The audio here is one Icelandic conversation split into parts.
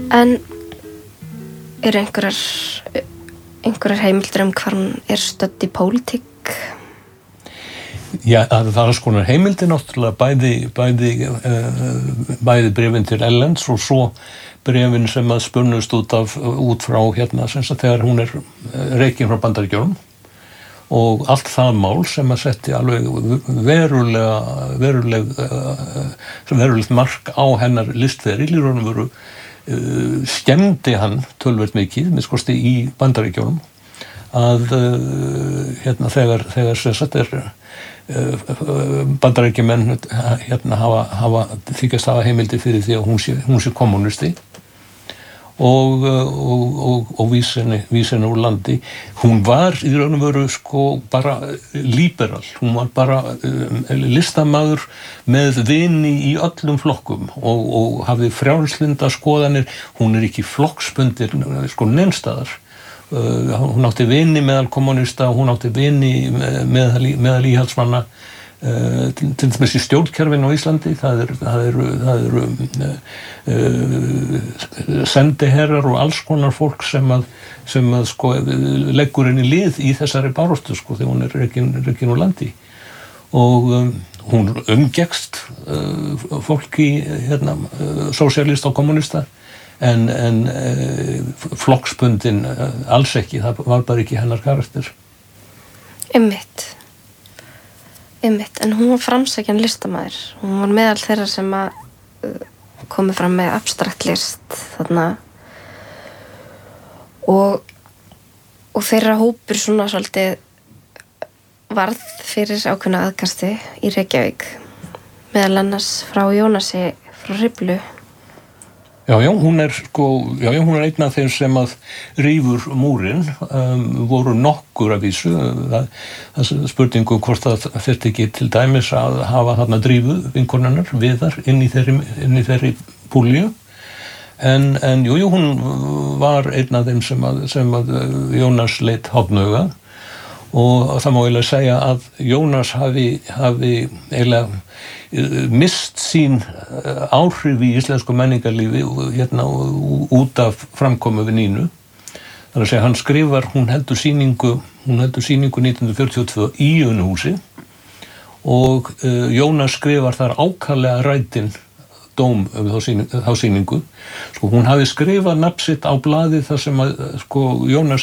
En einhverjar heimildir hvar hún stödd í pólitík? Já, það alls konar heimildir náttúrulega bæði bréfin til erlends og svo bréfin sem að spunnust út frá sem sagt þegar hún reikin frá Bandaríkjunum og allt það mál sem að setti alveg verulegt mark á hennar listferil í raun og veru skemmdi hann töluvert mikið, minnst í Bandaríkjunum að þegar sem sagt Bandaríkjamenn þykjast hafa heimildir fyrir því að hún sé kommunisti og vísinni úr landi. Hún var í raun og veru bara líberal, hún var bara listamaður með vini í öllum flokkum og hafði frjálslynda skoðanir, hún ekki flokksbundin neinstaðar. Hún átti vini meðal kommunista, hún átti vini meðal íhaldsmanna, til dæmis í stjórnkerfinu á Íslandi, það eru sendiherrar og alls konar fólk sem að leggur inn í lið í þessari baráttu þegar hún rekin úr landi og hún umgekkst fólki sósíalista og kommunista en flokksbundin alls ekki, það var bara ekki hennar karakter. Einmitt, en hún var framsækjan listamaður, hún var meðal þeirra sem að komu fram með abstrakt list þarna og þeirra hópur svona svolítið varð fyrir ákveðna aðkasti í Reykjavík meðal annars frá Jónasi frá Hriflu. Já, hún einn af þeim sem að rífur múrinn, voru nokkur að vísu, það spurningu hvort það þyrfti ekki til dæmis að hafa þarna drífu vinkonunnar Viðar inn í þeirri púlju, en hún var einn af þeim sem að Jónas leit hornauga og það má eiginlega segja að Jónas hafi eiginlega mist sín áhrif í íslensku menningarlífi út af framkomu við Nínu. Þannig að segja, hann skrifar, hún heldur sýningu 1942 í Unuhúsi og Jónas skrifar þar ákaflega rætinn dóm þá sýningu. Hún hafi skrifað nafn sitt á blaðið þar sem að Jónas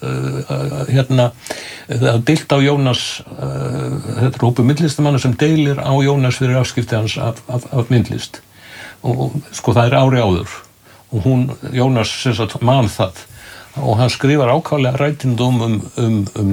það deilt á Jónas, þetta hópur myndlistamanna sem deilir á Jónas fyrir afskipti hans af myndlist og það ári áður og Jónas sem sagt man það og hann skrifar ákaflega rætinn dóm um